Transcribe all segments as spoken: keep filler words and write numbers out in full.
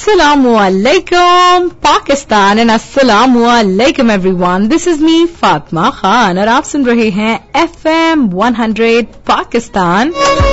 Assalamu alaikum Pakistan and Assalamu alaikum everyone. This is me Fatma Khan और आप सुन रहे हैं F M one hundred Pakistan.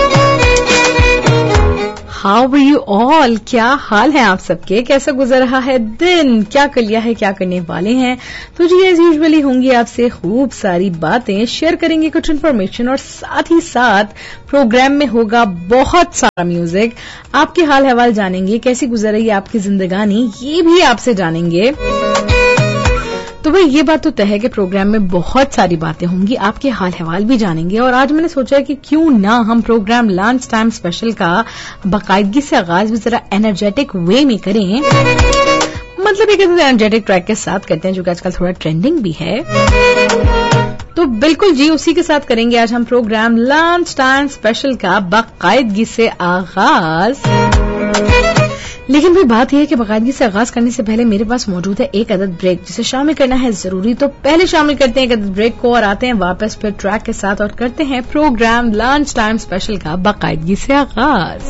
How are you all? क्या हाल है आप सबके? कैसा गुजर रहा है दिन? क्या कर लिया है, क्या करने वाले हैं? तो जी एज यूजुअली होंगी आपसे खूब सारी बातें, शेयर करेंगे कुछ इन्फॉर्मेशन और साथ ही साथ प्रोग्राम में होगा बहुत सारा म्यूजिक. आपके हाल हवाल जानेंगे, कैसी गुजर रही है आपकी जिंदगानी, ये भी आपसे जानेंगे. तो भाई ये बात तो तय है कि प्रोग्राम में बहुत सारी बातें होंगी, आपके हाल हवाल भी जानेंगे. और आज मैंने सोचा कि क्यों ना हम प्रोग्राम लंच टाइम स्पेशल का बाकायदगी से आगाज भी जरा एनर्जेटिक वे में करें. मतलब एक एनर्जेटिक ट्रैक के साथ करते हैं जो कि आजकल थोड़ा ट्रेंडिंग भी है. तो बिल्कुल जी उसी के साथ करेंगे आज हम प्रोग्राम लंच टाइम स्पेशल का बाकायदगी से आगाज. लेकिन भाई बात यह है कि बाकायदगी से आगाज करने से पहले मेरे पास मौजूद है एक अदद ब्रेक जिसे शामिल करना है जरूरी. तो पहले शामिल करते हैं एक अदद ब्रेक को और आते हैं वापस फिर ट्रैक के साथ और करते हैं प्रोग्राम लंच टाइम स्पेशल का बाकायदगी से आगाज.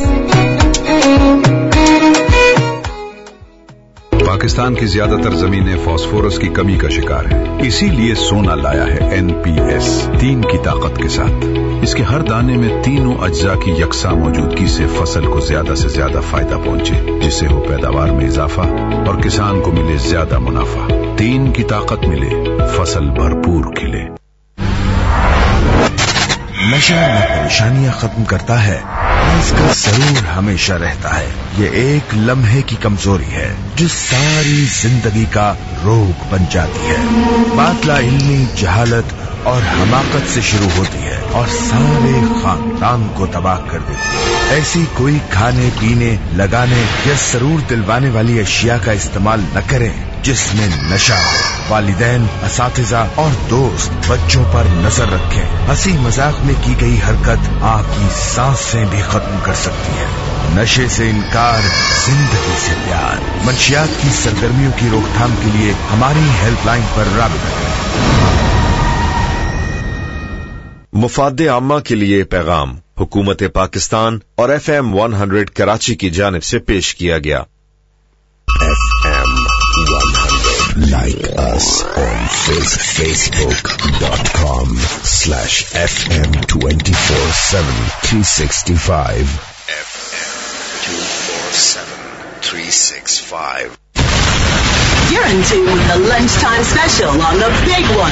पाकिस्तान की ज्यादातर जमीनें फास्फोरस की कमी का शिकार है, इसीलिए सोना लाया है एन पी एस तीन की ताकत के साथ. इसके हर दाने में तीनों अज्जा की यकसा मौजूदगी से फसल को ज्यादा से ज्यादा फायदा पहुंचे, जिससे हो पैदावार में इजाफा और किसान को मिले ज्यादा मुनाफा. तीन की ताकत मिले, फसल भरपूर खिले. नशा न परेशानियां खत्म करता है, इसका जरूर हमेशा रहता है. ये एक लम्हे की कमजोरी है जो सारी जिंदगी का रोग बन जाती है. बातला इल्मी, जहालत और हमाकत से शुरू होती है और सारे खानदान को तबाह कर देती है. ऐसी कोई खाने पीने, लगाने या सरूर दिलवाने वाली अशिया का इस्तेमाल न करें जिसमें नशा हो. वालिदैन, असातिज़ा और दोस्त बच्चों पर नजर रखें. हंसी मजाक में की गई हरकत आपकी सांसें भी खत्म कर सकती है. नशे से इनकार, जिंदगी से प्यार. मंशियात की सरगर्मियों की रोकथाम के लिए हमारी हेल्पलाइन पर राबिता करें. मुफाद आम्मा के लिए पैगाम हुकूमत पाकिस्तान और F M one hundred Karachi की जानिब से पेश किया गया. F M one hundred. Like us on Facebook dot com slash F M twenty-four seven three sixty-five. F M two four seven three six five. You're in tune with the lunchtime special on the big one.